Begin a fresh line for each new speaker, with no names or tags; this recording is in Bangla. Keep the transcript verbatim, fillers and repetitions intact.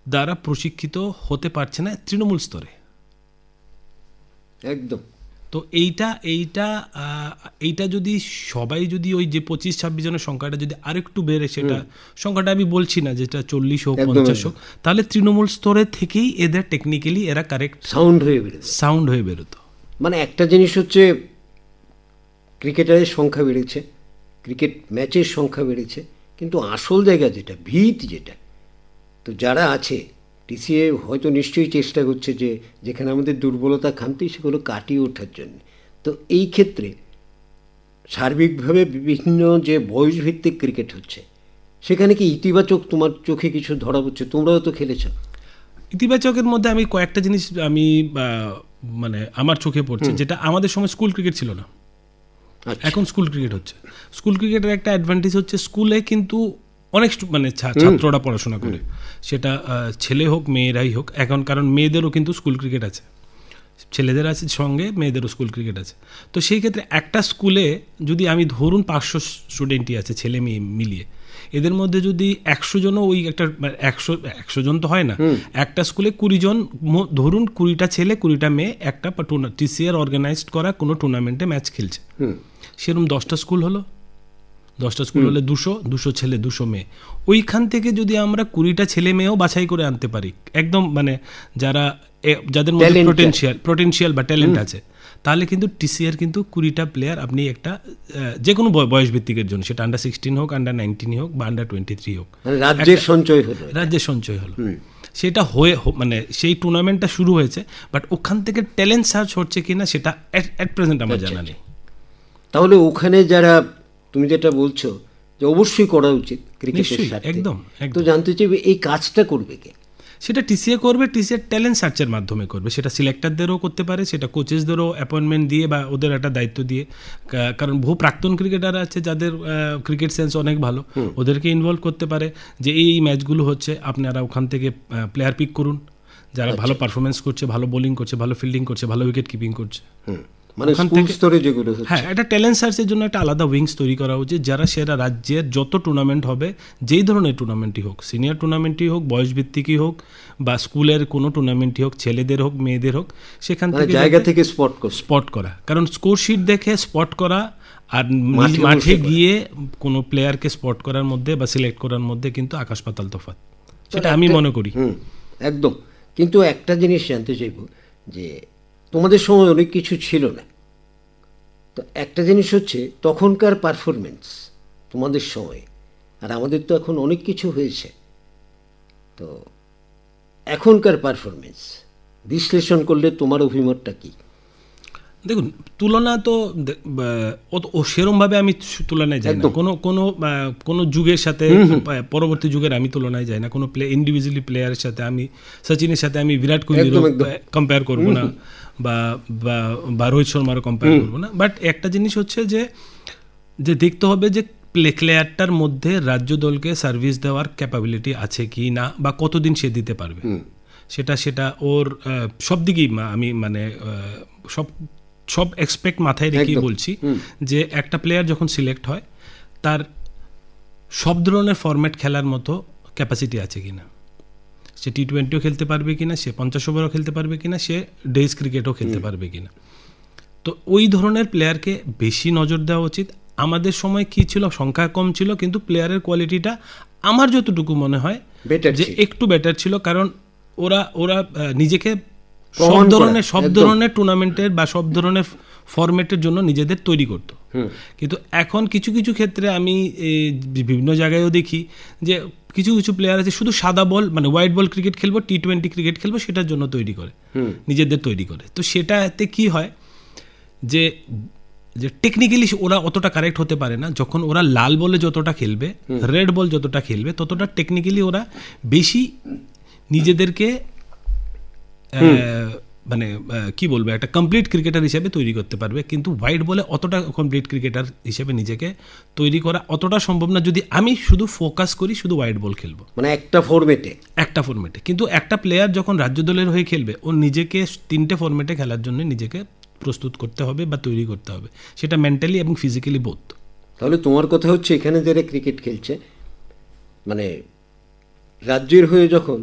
দ্বারা প্রশিক্ষিত হতে পারছে না তৃণমূল স্তরে।
একদম।
তো এইটা এইটা এইটা যদি সবাই যদি ওই যে পঁচিশ ছাব্বিশ জনের সংখ্যাটা যদি আরেকটু বেড়ে, সেটা সংখ্যাটা আমি বলছি না যেটা চল্লিশ হোক পঞ্চাশ হোক, তাহলে তৃণমূল স্তরে থেকেই এদের টেকনিক্যালি এরা কারেক্ট
সাউন্ড হয়ে বেরোতো
সাউন্ড হয়ে বেরোতো
মানে একটা জিনিস হচ্ছে ক্রিকেটারের সংখ্যা বেড়েছে, ক্রিকেট ম্যাচের সংখ্যা বেড়েছে, কিন্তু আসল জায়গা যেটা ভিত যেটা, তো যারা আছে টিসিএ হয়তো নিশ্চয়ই চেষ্টা করছে যে যেখানে আমাদের দুর্বলতা খামতি সেগুলো কাটিয়ে ওঠার জন্য। তো এই ক্ষেত্রে সার্বিকভাবে বিভিন্ন যে বয়সভিত্তিক ক্রিকেট হচ্ছে সেখানে কি ইতিবাচক তোমার চোখে কিছু ধরা পড়ছে? তোমরাও তো খেলেছ।
ইতিবাচকের মধ্যে আমি কয়েকটা জিনিস আমি মানে আমার চোখে পড়ছে, যেটা আমাদের সময় স্কুল ক্রিকেট ছিল না, এখন স্কুল ক্রিকেট হচ্ছে। স্কুল ক্রিকেটের একটা অ্যাডভান্টেজ হচ্ছে স্কুলে কিন্তু অনেক মানে ছাত্ররা পড়াশোনা করে, সেটা ছেলে হোক মেয়েরাই হোক এখন, কারণ মেয়েদেরও কিন্তু স্কুল ক্রিকেট আছে, ছেলেদের আছে সঙ্গে মেয়েদেরও স্কুল ক্রিকেট আছে। তো সেই ক্ষেত্রে একটা স্কুলে যদি আমি ধরুন পাঁচশো স্টুডেন্টই আছে ছেলে মেয়ে মিলিয়ে, এদের মধ্যে যদি একশো জনও ওই একটা একশো একশো জন তো হয় না, একটা স্কুলে কুড়ি জন ধরুন, কুড়িটা ছেলে কুড়িটা মেয়ে একটা টিসিআর অর্গানাইজড করা কোনো টুর্নামেন্টে ম্যাচ খেলছে, সেরকম দশটা স্কুল হলো, দশটা স্কুল হলে দুশো দুশো ছেলে দুশো মেয়ে, ওইখান থেকে যদি আমরা কুড়িটা ছেলে মেয়েও বাছাই করে আনতে পারি একদম মানে যারা যাদের মধ্যে পোটেনশিয়াল পোটেনশিয়াল বা ট্যালেন্ট আছে, তাহলে কিন্তু টিসিআর কিন্তু কুড়িটা প্লেয়ার আপনি একটা যে কোনো বয়স ভিত্তিকের জন্য, সেটা আন্ডার সিক্সটিন হোক, আন্ডার নাইনটিন হোক বা আন্ডার টোয়েন্টি থ্রি হোক,
রাজ্যের সঞ্চয় হলো
রাজ্যের সঞ্চয় হলো সেটা হয়ে মানে সেই টুর্নামেন্টটা শুরু হয়েছে, বাট ওখান থেকে ট্যালেন্ট সার্চ হচ্ছে কিনা সেটা অ্যাট প্রেজেন্ট আমার জানা নেই।
তাহলে ওখানে যারা তুমি যেটা বলছো যে অবশ্যই করা উচিত ক্রিকেটের সাথে,
একদম।
তো জানতে চাইবে এই কাজটা করবে কে?
সেটা টিসিএ করবে, টিসিএর ট্যালেন্ট সার্চের মাধ্যমে করবে, সেটা সিলেক্টরদেরও করতে পারে, সেটা কোচেসদেরও অ্যাপয়েন্টমেন্ট দিয়ে বা ওদের একটা দায়িত্ব দিয়ে, কারণ বহু প্রাক্তন ক্রিকেটার আছে যাদের ক্রিকেট সেন্স অনেক ভালো, ওদেরকে ইনভলভ করতে পারে যে এই মাচগুলো হচ্ছে আপনারা ওখান থেকে প্লেয়ার পিক করুন যারা ভালো পারফরমেন্স করছে, ভালো বোলিং করছে, ভালো ফিল্ডিং করছে, ভালো উইকেট কিপিং করছে,
মানে স্কুল স্তরে যেগুলো হচ্ছে।
হ্যাঁ, একটা ট্যালেন্ট সার্চের জন্য একটা আলাদা উইংস তৈরি করা উচিত, যারা সেরা রাজ্যের যত টুর্নামেন্ট হবে, যেই ধরনের টুর্নামেন্টই হোক, সিনিয়র টুর্নামেন্টই হোক, বয়সভিত্তিকই হোক বা স্কুলের কোনো টুর্নামেন্টই হোক, ছেলেদের হোক মেয়েদের হোক, সেখান থেকে
জায়গা থেকে স্পট
স্পট করা, কারণ স্কোরশিট দেখে স্পট করা আর মাঠে গিয়ে কোনো প্লেয়ারকে স্পট করার মধ্যে বা সিলেক্ট করার মধ্যে কিন্তু আকাশ পাতাল তফাৎ, সেটা আমি মনে করি।
একদম। কিন্তু একটা জিনিস জানতে চাইব যে তোমাদের সময় অনেক কিছু ছিল না, তো একটা জিনিস হচ্ছে তখনকার পারফরমেন্স তোমাদের সময়, আর আমাদের তো এখন অনেক কিছু হয়েছে, তো এখনকার পারফরমেন্স বিশ্লেষণ করলে তোমার অভিমতটা কি?
দেখুন, তুলনা তো ও সেরমভাবে আমি তুলনায় যাই না, কোনো কোনো কোনো যুগের সাথে পরবর্তী যুগের আমি তুলনায় যাই না, কোনো প্লে ইন্ডিভিজুয়ালি প্লেয়ারের সাথে আমি সচিনের সাথে আমি বিরাট কোহলির কম্পেয়ার করবো না বা বা রোহিত শর্মারও কম্পেয়ার করবো না, বাট একটা জিনিস হচ্ছে যে যে দেখতে হবে যে প্লেয়ারটার মধ্যে রাজ্য দলকে সার্ভিস দেওয়ার ক্যাপাবিলিটি আছে কি না বা কতদিন সে দিতে পারবে, সেটা সেটা ওর সব দিকেই আমি মানে সব সব এক্সপেক্ট মাথায় রেখেই বলছি যে একটা প্লেয়ার যখন সিলেক্ট হয় তার সব ধরনের ফরম্যাট খেলার মতো ক্যাপাসিটি আছে কিনা, সে টি টোয়েন্টিও খেলতে পারবে কিনা, সে পঞ্চাশ ওভারও খেলতে পারবে কিনা, সে ডেজ ক্রিকেটও খেলতে পারবে কিনা, তো ওই ধরনের প্লেয়ারকে বেশি নজর দেওয়া উচিত। আমাদের সময় কি ছিল, সংখ্যা কম ছিল কিন্তু প্লেয়ারের কোয়ালিটিটা আমার যতটুকু মনে হয় যে একটু বেটার ছিল, কারণ ওরা ওরা নিজেকে সব ধরনের সব ধরনের টুর্নামেন্টের বা সব ধরনের ফরম্যাটের জন্য নিজেদের তৈরি করতো। কিন্তু এখন কিছু কিছু ক্ষেত্রে আমি বিভিন্ন জায়গায়ও দেখি যে কিছু কিছু প্লেয়ার আছে শুধু সাদা বল মানে হোয়াইট বল ক্রিকেট খেলবো, টি টোয়েন্টি ক্রিকেট খেলবো, সেটার জন্য তৈরি করে, নিজেদের তৈরি করে। তো সেটাতে কি হয় যে যে টেকনিক্যালি ওরা অতটা কারেক্ট হতে পারে না, যখন ওরা লাল বলে যতটা খেলবে, রেড বল যতটা খেলবে, ততটা টেকনিক্যালি ওরা বেশি নিজেদেরকে মানে কি বলবো একটা কমপ্লিট ক্রিকেটার হিসেবে তৈরি করতে পারবে। কিন্তু হোয়াইট বলে অতটা কমপ্লিট ক্রিকেটার হিসেবে নিজেকে তৈরি করা অতটা সম্ভব না যদি আমি শুধু ফোকাস করি শুধু হোয়াইট বল খেলবো,
মানে একটা ফরম্যাটে
একটা ফরম্যাটে। কিন্তু একটা প্লেয়ার যখন রাজ্য দলের হয়ে খেলবে, ও নিজেকে তিনটে ফরম্যাটে খেলার জন্য নিজেকে প্রস্তুত করতে হবে বা তৈরি করতে হবে, সেটা মেন্টালি এবং ফিজিক্যালি বোথ।
তাহলে তোমার কথা হচ্ছে এখানে যারা ক্রিকেট খেলছে মানে রাজ্যের হয়ে যখন